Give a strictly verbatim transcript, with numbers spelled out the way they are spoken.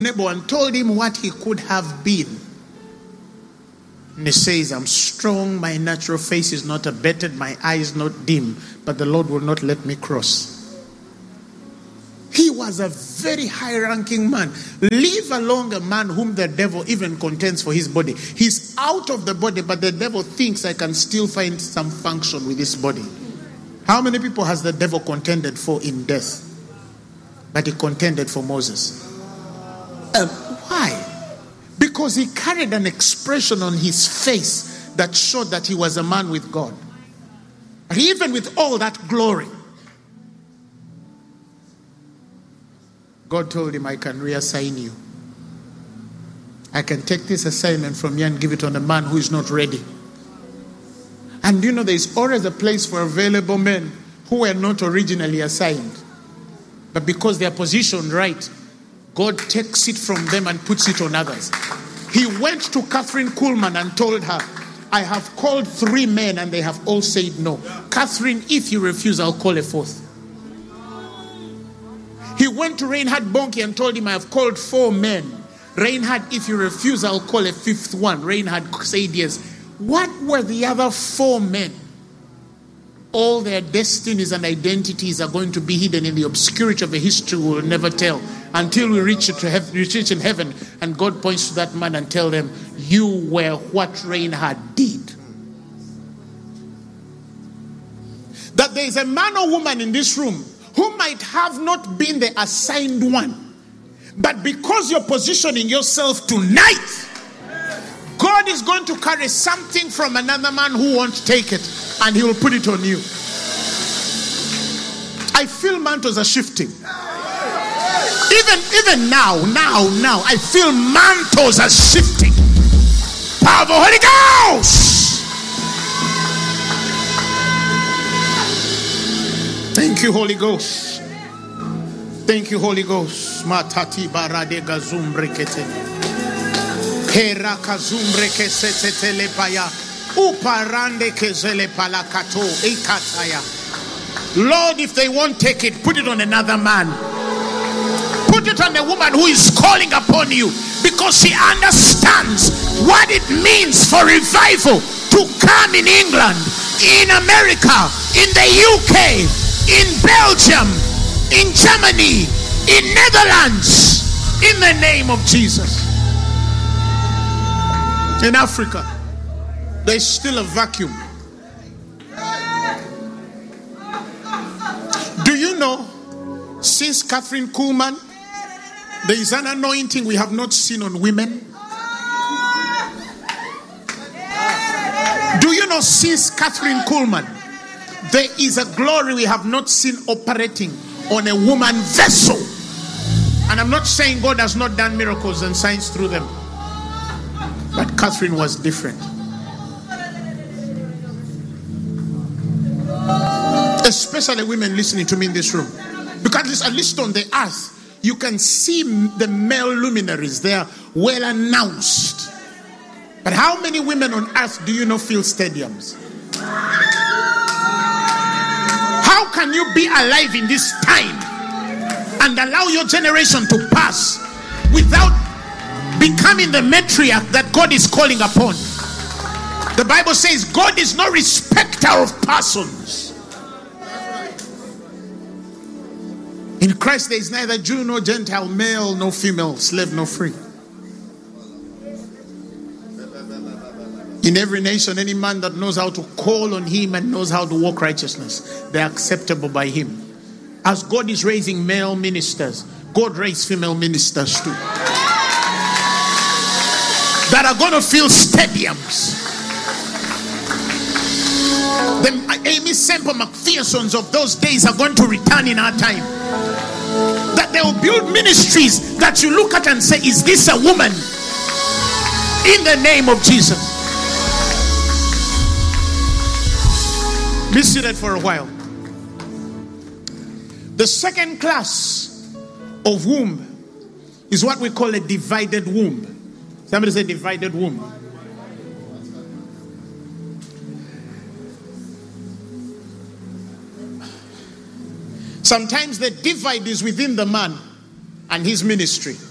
neighbor and told him what he could have been. And he says, I'm strong, my natural face is not abated, my eyes not dim, but the Lord will not let me cross. He was a very high-ranking man. Leave alone a man whom the devil even contends for his body. He's out of the body, but the devil thinks I can still find some function with his body. How many people has the devil contended for in death? But he contended for Moses. Um, why? Because he carried an expression on his face that showed that he was a man with God. But even with all that glory, God told him, I can reassign you. I can take this assignment from you and give it on a man who is not ready. And you know, there is always a place for available men who were not originally assigned. But because they are positioned right, God takes it from them and puts it on others. He went to Catherine Kuhlman and told her, I have called three men and they have all said no. Catherine, if you refuse, I'll call a fourth. He went to Reinhard Bonnke and told him, I have called four men. Reinhard, if you refuse, I'll call a fifth one. Reinhard said yes. What were the other four men? All their destinies and identities are going to be hidden in the obscurity of a history we will never tell until we reach it to heaven, reach it in heaven, and God points to that man and tell them, you were what Reinhard did. That there is a man or woman in this room who might have not been the assigned one, but because you're positioning yourself tonight, God is going to carry something from another man who won't take it, and he will put it on you. I feel mantles are shifting. Even, even now, now, now, I feel mantles are shifting. Power of the Holy Ghost. Thank you, Holy Ghost. Thank you, Holy Ghost. Matati barade gazum brekete. Hera kazum brekete telepaya. Uparande kezele palakato ikataya. Lord, if they won't take it, put it on another man. Put it on a woman who is calling upon you, because she understands what it means for revival to come in England, in America, in the U K, in Belgium, in Germany, in Netherlands, in the name of Jesus. In Africa, there's still a vacuum. Do you know, since Catherine Kuhlman, there is an anointing we have not seen on women? Do you know, since Catherine Kuhlman, there is a glory we have not seen operating on a woman vessel? And I'm not saying God has not done miracles and signs through them, but Catherine was different. Especially women listening to me in this room, because at least on the earth you can see the male luminaries. They are well announced. But how many women on earth do you know fill stadiums? How can you be alive in this time and allow your generation to pass without becoming the matriarch that God is calling upon? The Bible says God is no respecter of persons. In Christ there is neither Jew nor Gentile, male nor female, slave nor free. In every nation, any man that knows how to call on him and knows how to walk righteousness, they are acceptable by him. As God is raising male ministers, God raised female ministers too, that are going to fill stadiums. The Amy Semple McPhersons of those days are going to return in our time. That they will build ministries that you look at and say, is this a woman? In the name of Jesus. Be seated for a while. The second class of womb is what we call a divided womb. Somebody say divided womb. Sometimes the divide is within the man and his ministry.